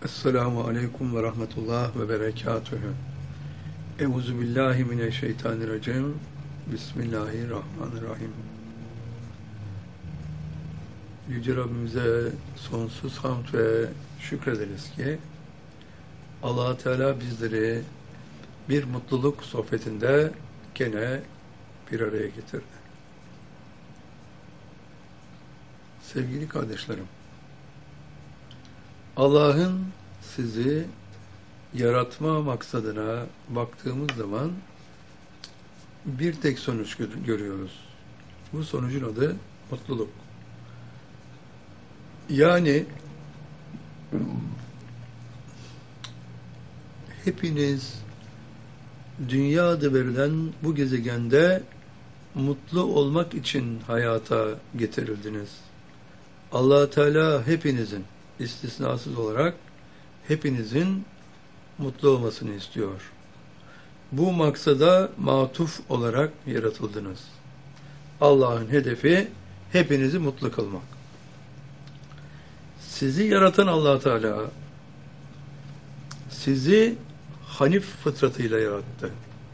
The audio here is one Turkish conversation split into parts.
Esselamu Aleyküm ve Rahmetullah ve Berekatühü. Euzu billahi mineşşeytanirracim. Bismillahirrahmanirrahim. Yüce Rabbimize sonsuz hamd ve şükrederiz ki Allah Teala bizleri bir mutluluk sohbetinde gene bir araya getirdi. Sevgili kardeşlerim, Allah'ın sizi yaratma maksadına baktığımız zaman bir tek sonuç görüyoruz. Bu sonucun adı mutluluk. Yani hepiniz dünya adı verilen bu gezegende mutlu olmak için hayata getirildiniz. Allah Teala hepinizin, istisnasız olarak hepinizin mutlu olmasını istiyor. Bu maksada matuf olarak yaratıldınız. Allah'ın hedefi hepinizi mutlu kılmak. Sizi yaratan Allah Teala sizi hanif fıtratıyla yarattı.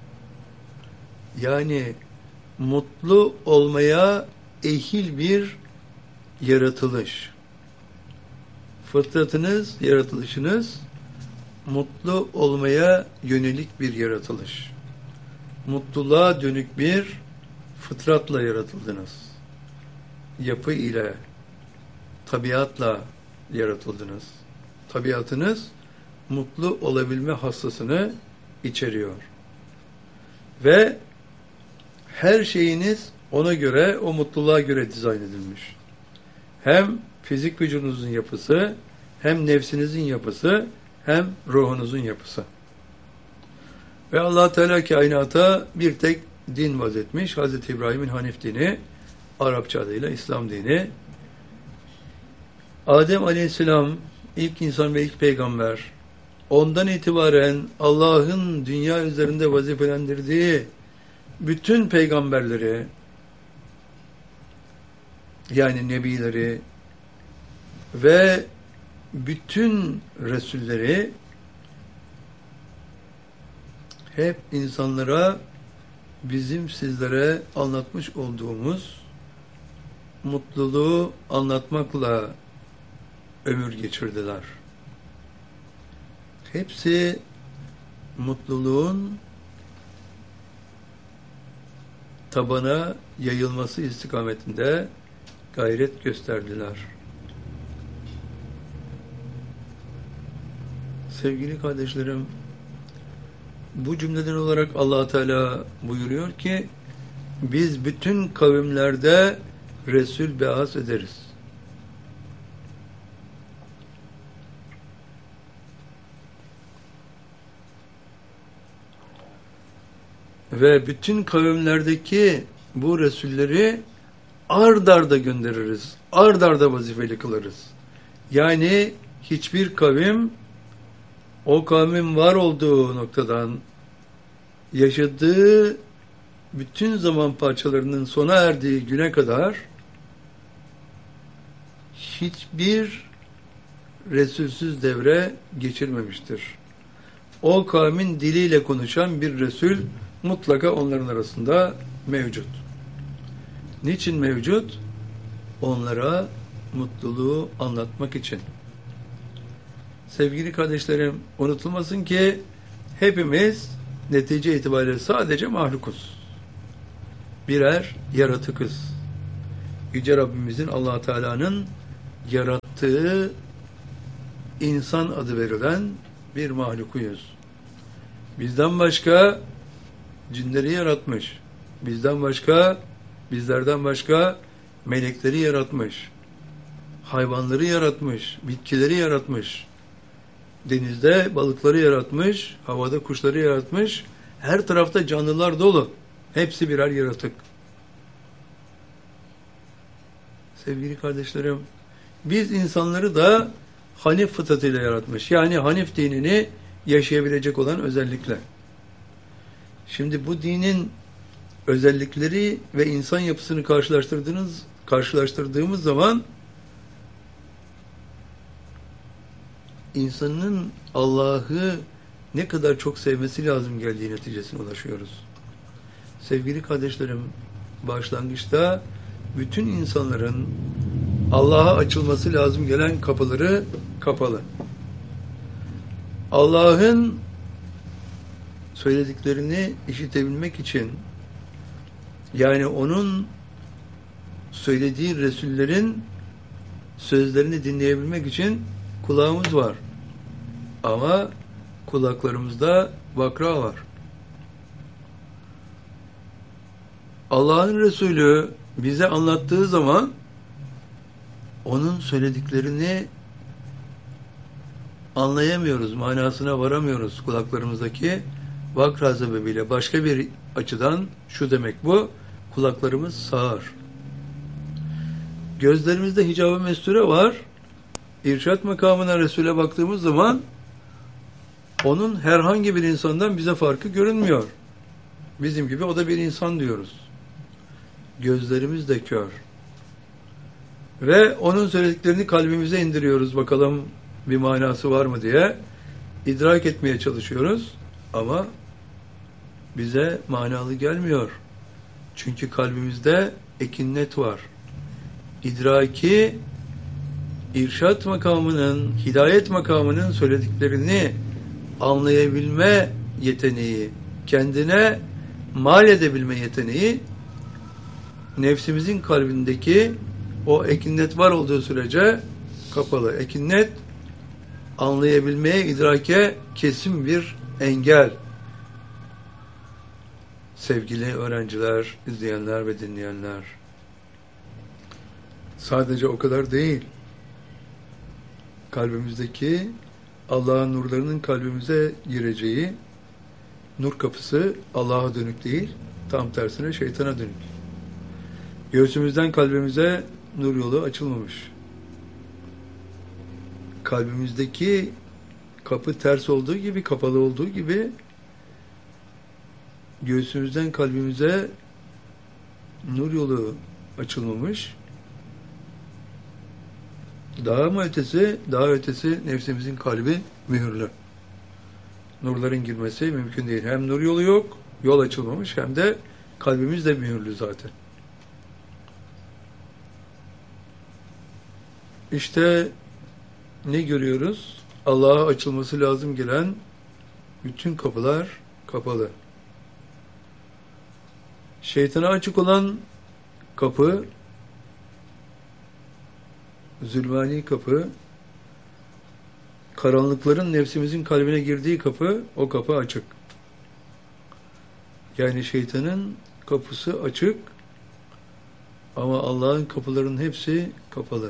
Yani mutlu olmaya ehil bir yaratılış. Fıtratınız, yaratılışınız mutlu olmaya yönelik bir yaratılış. Mutluluğa dönük bir fıtratla yaratıldınız. Yapı ile, tabiatla yaratıldınız. Tabiatınız mutlu olabilme hassasını içeriyor. Ve her şeyiniz ona göre, o mutluluğa göre dizayn edilmiş. Hem fizik vücudunuzun yapısı, hem nefsinizin yapısı, hem ruhunuzun yapısı. Ve Allah Teala kainata bir tek din vazetmiş. Hazreti İbrahim'in Hanif dini, Arapça adıyla İslam dini. Adem Aleyhisselam ilk insan ve ilk peygamber. Ondan itibaren Allah'ın dünya üzerinde vazifelendirdiği bütün peygamberleri, yani nebileri ve bütün resulleri hep insanlara bizim sizlere anlatmış olduğumuz mutluluğu anlatmakla ömür geçirdiler. Hepsi mutluluğun tabana yayılması istikametinde gayret gösterdiler. Sevgili kardeşlerim, bu cümleden olarak Allah Teala buyuruyor ki biz bütün kavimlerde Resul be'as ederiz. Ve bütün kavimlerdeki bu Resulleri ard arda göndeririz. Ard arda vazifeli kılarız. Yani hiçbir kavim o kavmin var olduğu noktadan yaşadığı bütün zaman parçalarının sona erdiği güne kadar hiçbir Resulsüz devre geçirmemiştir. O kavmin diliyle konuşan bir Resul mutlaka onların arasında mevcut. Niçin mevcut? Onlara mutluluğu anlatmak için. Sevgili kardeşlerim, unutulmasın ki hepimiz netice itibariyle sadece mahlukuz. Birer yaratıkız. Yüce Rabbimizin, Allah Teala'nın yarattığı insan adı verilen bir mahlukuyuz. Bizden başka cinleri yaratmış. Bizlerden başka melekleri yaratmış. Hayvanları yaratmış. Bitkileri yaratmış. Denizde balıkları yaratmış. Havada kuşları yaratmış. Her tarafta canlılar dolu. Hepsi birer yaratık. Sevgili kardeşlerim, biz insanları da Hanif fıtratıyla yaratmış. Yani Hanif dinini yaşayabilecek olan özellikle. Şimdi bu dinin özellikleri ve insan yapısını karşılaştırdığımız zaman insanın Allah'ı ne kadar çok sevmesi lazım geldiği neticesine ulaşıyoruz. Sevgili kardeşlerim, başlangıçta bütün insanların Allah'a açılması lazım gelen kapıları kapalı. Allah'ın söylediklerini işitebilmek için, yani onun söylediği Resullerin sözlerini dinleyebilmek için kulağımız var. Ama kulaklarımızda bakra var. Allah'ın Resulü bize anlattığı zaman onun söylediklerini anlayamıyoruz, manasına varamıyoruz kulaklarımızdaki vakra sebebiyle. Başka bir açıdan şu demek bu, kulaklarımız sağır. Gözlerimizde hicab-ı mesture var. İrşad makamına Resul'e baktığımız zaman onun herhangi bir insandan bize farkı görünmüyor. Bizim gibi o da bir insan diyoruz. Gözlerimiz de kör. Ve onun söylediklerini kalbimize indiriyoruz. Bakalım bir manası var mı diye. İdrak etmeye çalışıyoruz. Ama bize manalı gelmiyor. Çünkü kalbimizde ekinnet var. İdraki, irşad makamının, hidayet makamının söylediklerini anlayabilme yeteneği, kendine mal edebilme yeteneği, nefsimizin kalbindeki o ekinnet var olduğu sürece kapalı. Ekinnet anlayabilmeye, idrake kesin bir engel. Sevgili öğrenciler, izleyenler ve dinleyenler, sadece o kadar değil. Kalbimizdeki Allah'ın nurlarının kalbimize gireceği nur kapısı Allah'a dönük değil, tam tersine şeytana dönük. Göğsümüzden kalbimize nur yolu açılmamış. Kalbimizdeki kapı ters olduğu gibi, kapalı olduğu gibi göğsümüzden kalbimize nur yolu açılmamış. Daha ötesi nefsimizin kalbi mühürlü. Nurların girmesi mümkün değil. Hem nur yolu yok, yol açılmamış, hem de kalbimiz de mühürlü zaten. İşte ne görüyoruz? Allah'a açılması lazım gelen bütün kapılar kapalı. Şeytana açık olan kapı, zulmani kapı, karanlıkların nefsimizin kalbine girdiği kapı, o kapı açık. Yani şeytanın kapısı açık ama Allah'ın kapılarının hepsi kapalı.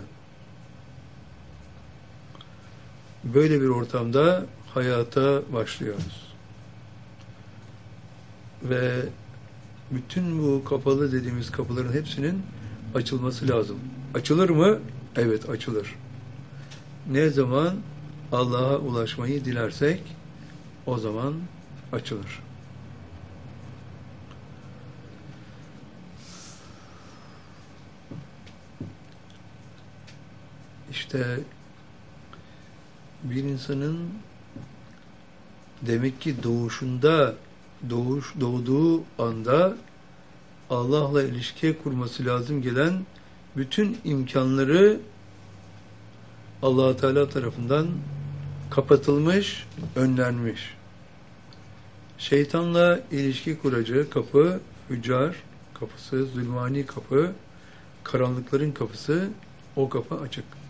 Böyle bir ortamda hayata başlıyoruz. Ve bütün bu kapalı dediğimiz kapıların hepsinin açılması lazım. Açılır mı? Evet, açılır. Ne zaman Allah'a ulaşmayı dilersek o zaman açılır. İşte bir insanın demek ki doğduğu anda Allah'la ilişkiye kurması lazım gelen bütün imkanları Allah-u Teala tarafından kapatılmış, önlenmiş. Şeytanla ilişki kuracağı kapı, hüccar kapısı, zulmani kapı, karanlıkların kapısı, o kapı açık.